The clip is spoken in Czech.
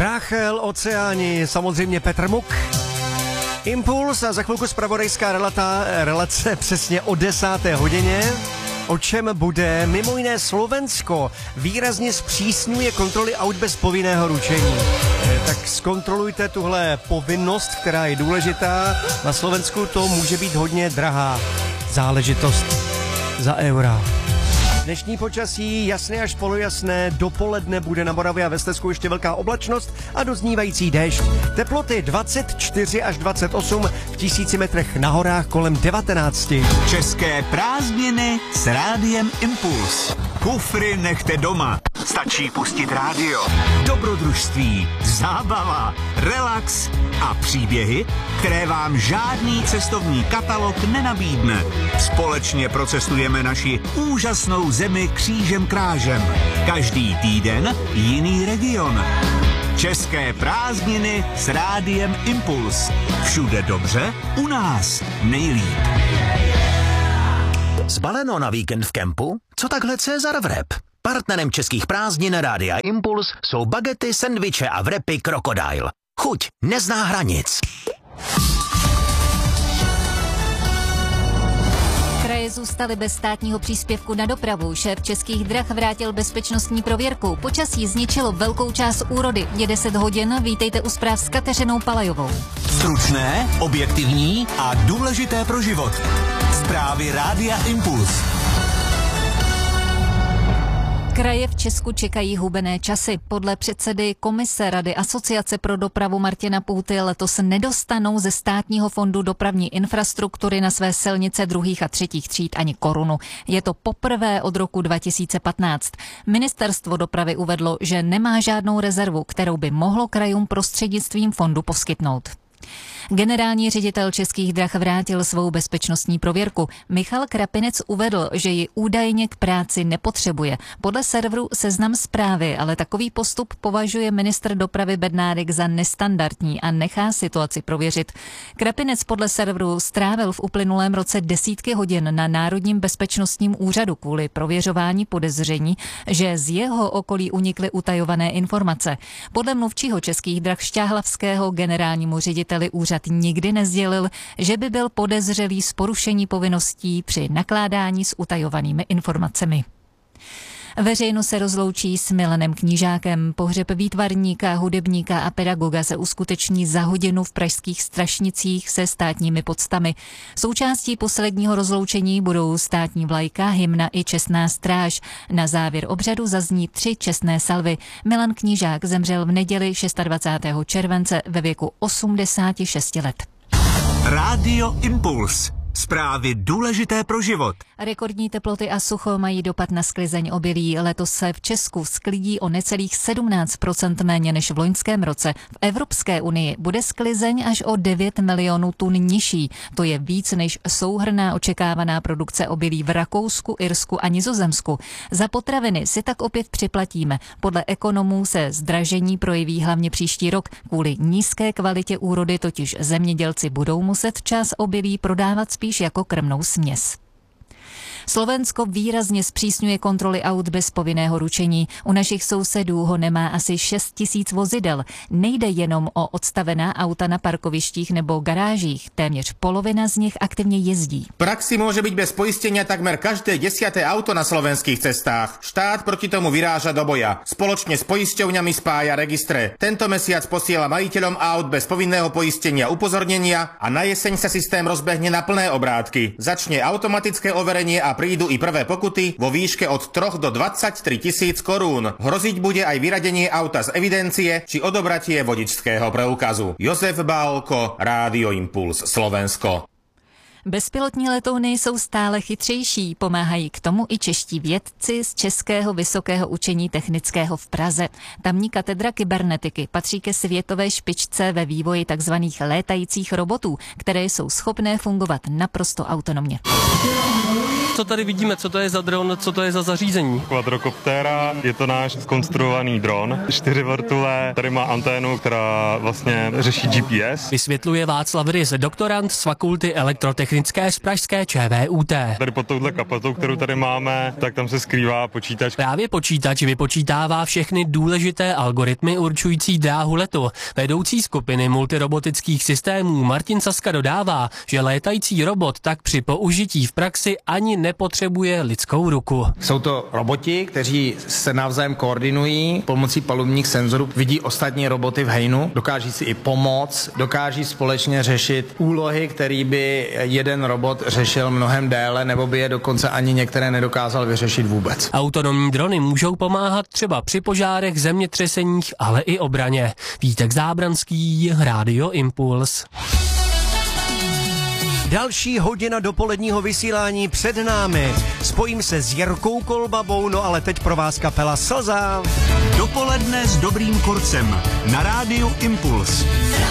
Rachel Oceáni, samozřejmě Petr Muk. Impuls a za chvilku zpravodajská relace přesně o 10. hodině. O čem bude? Mimo jiné Slovensko výrazně zpřísňuje kontroly aut bez povinného ručení. Tak zkontrolujte tuhle povinnost, která je důležitá. Na Slovensku to může být hodně drahá záležitost za eura. Dnešní počasí jasné až polojasné, dopoledne bude na Moravě a ve Slezsku ještě velká oblačnost a doznívající déšť. Teploty 24 až 28, v 1000 metrech na horách kolem 19. České prázdniny s Rádiem Impuls. Kufry nechte doma. Stačí pustit rádio. Dobrodružství, zábava, relax a příběhy, které vám žádný cestovní katalog nenabídne. Společně procestujeme naši úžasnou zemi křížem krážem. Každý týden jiný region. České prázdniny s Rádiem Impuls. Všude dobře, u nás nejlíp. Zbaleno na víkend v kempu? Co takhle Cezar Wrap? Partnerem českých prázdnin Rádia Impuls jsou bagety, sendviče a wrapy Krokodil. Chuť nezná hranic. Kraje zůstaly bez státního příspěvku na dopravu. Šéf Českých drah vrátil bezpečnostní prověrku. Počasí zničilo velkou část úrody. Je 10 hodin, vítejte u zpráv s Kateřinou Palajovou. Stručné, objektivní a důležité pro život. Zprávy Rádia Impuls. Kraje v Česku čekají hubené časy. Podle předsedy Komise Rady Asociace pro dopravu Martina Půty letos nedostanou ze státního fondu dopravní infrastruktury na své silnice 2. a 3. tříd ani korunu. Je to poprvé od roku 2015. Ministerstvo dopravy uvedlo, že nemá žádnou rezervu, kterou by mohlo krajům prostřednictvím fondu poskytnout. Generální ředitel Českých drah vrátil svou bezpečnostní prověrku. Michal Krapinec uvedl, že ji údajně k práci nepotřebuje. Podle serveru Seznam Zprávy ale takový postup považuje ministr dopravy Bednárik za nestandardní a nechá situaci prověřit. Krapinec podle serveru strávil v uplynulém roce desítky hodin na Národním bezpečnostním úřadu kvůli prověřování podezření, že z jeho okolí unikly utajované informace. Podle mluvčího Českých drah Šťáhlavského generálnímu řediteli úřad nikdy nesdělil, že by byl podezřelý z porušení povinností při nakládání s utajovanými informacemi. Veřejnost se rozloučí s Milanem Knížákem. Pohřeb výtvarníka, hudebníka a pedagoga se uskuteční za hodinu v pražských Strašnicích se státními poctami. Součástí posledního rozloučení budou státní vlajka, hymna i čestná stráž. Na závěr obřadu zazní 3 čestné salvy. Milan Knížák zemřel v neděli 26. července ve věku 86 let. Rádio Impuls. Zprávy důležité pro život. Rekordní teploty a sucho mají dopad na sklizeň obilí. Letos se v Česku sklidí o necelých 17% méně než v loňském roce. V Evropské unii bude sklizeň až o 9 milionů tun nižší. To je víc než souhrnná očekávaná produkce obilí v Rakousku, Irsku a Nizozemsku. Za potraviny si tak opět připlatíme. Podle ekonomů se zdražení projeví hlavně příští rok. Kvůli nízké kvalitě úrody totiž zemědělci budou muset část obilí prodávat spíš jako krmnou směs. Slovensko výrazně zpřísňuje kontroly aut bez povinného ručení. U našich sousedů ho nemá asi 6 000 vozidel. Nejde jenom o odstavená auta na parkovištích nebo garážích. Téměř polovina z nich aktivně jezdí. V praxi môže byť bez poistenia takmer každé 10. auto na slovenských cestách. Štát proti tomu vyráža do boja. Spoločne s poisťovňami spája registre. Tento mesiac posiela majiteľom aut bez povinného poistenia upozornenia a na jeseň sa systém rozbehne na plné obrátky. Začne automatické overenie a prídu i prvé pokuty vo výške od 3 do 23 000 korún. Hroziť bude aj vyradenie auta z evidencie či odobratie vodičského preukazu. Jozef Bálko, Rádio Impuls, Slovensko. Bezpilotní letouny jsou stále chytřejší, pomáhají k tomu i čeští vědci z Českého vysokého učení technického v Praze. Tamní katedra kybernetiky patří ke světové špičce ve vývoji tzv. Létajících robotů, které jsou schopné fungovat naprosto autonomně. Co tady vidíme, co to je za dron, co to je za zařízení? Quadrocoptera, je to náš zkonstruovaný dron, 4 vrtule, tady má anténu, která vlastně řeší GPS. Vysvětluje Václav Rys, doktorant z Fakulty elektrotechnické z pražské ČVUT. Tady pod touhle kapotou, kterou tady máme, tak tam se skrývá počítač. Právě počítač vypočítává všechny důležité algoritmy určující dráhu letu. Vedoucí skupiny multirobotických systémů Martin Saska dodává, že létající robot tak při použití v praxi ani nepotřebuje lidskou ruku. Jsou to roboti, kteří se navzájem koordinují pomocí palubních senzorů, vidí ostatní roboty v hejnu, dokáží si i pomoct, dokáží společně řešit úlohy, které by jeden robot řešil mnohem déle, nebo by je dokonce ani některé nedokázal vyřešit vůbec. Autonomní drony můžou pomáhat třeba při požárech, zemětřeseních, ale i obraně. Vítek Zábranský, Rádio Impuls. Další hodina dopoledního vysílání před námi. Spojím se s Jirkou Kolbabou, no ale teď pro vás kapela Slza. Dopoledne s dobrým kurcem na Rádiu Impuls.